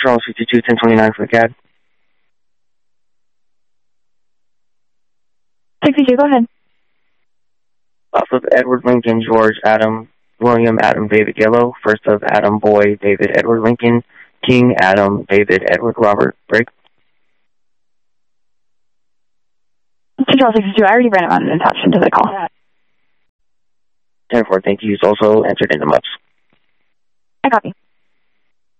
Charles 52, 1029 for the CAD. 62, go ahead. Off of Edward Lincoln, George, Adam, William, Adam, David, Yellow. First of Adam, Boy, David, Edward Lincoln, King, Adam, David, Edward, Robert, break. 2 Charles 62, I already ran it on and attached into the call. 10-4, thank you. He's also entered into MUPS. I copy.